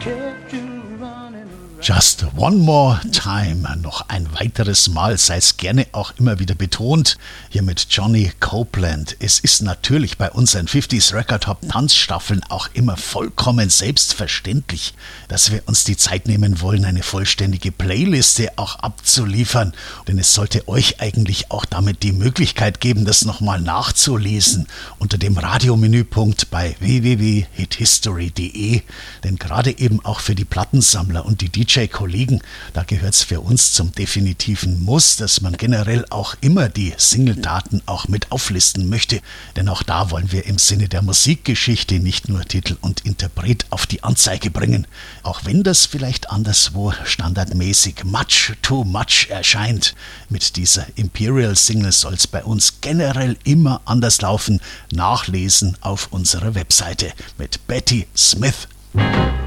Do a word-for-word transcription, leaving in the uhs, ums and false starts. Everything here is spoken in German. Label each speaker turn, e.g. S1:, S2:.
S1: Just one more time, noch ein weiteres Mal, sei es gerne auch immer wieder betont, hier mit Johnny Copeland. Es ist natürlich bei unseren fünfziger Record Top Tanzstaffeln auch immer vollkommen selbstverständlich, dass wir uns die Zeit nehmen wollen, eine vollständige Playliste auch abzuliefern. Denn es sollte euch eigentlich auch damit die Möglichkeit geben, das nochmal nachzulesen unter dem Radiomenüpunkt bei w w w punkt hit history punkt d e. Denn gerade eben auch für die Plattensammler und die D J-Kollegen, da gehört es für uns zum definitiven Muss, dass man generell auch immer die Single-Daten auch mit auflisten möchte. Denn auch da wollen wir im Sinne der Musikgeschichte nicht nur Titel und Interpret auf die Anzeige bringen. Auch wenn das vielleicht anderswo standardmäßig much too much erscheint. Mit dieser Imperial-Single soll es bei uns generell immer anders laufen. Nachlesen auf unserer Webseite mit Betty Smith.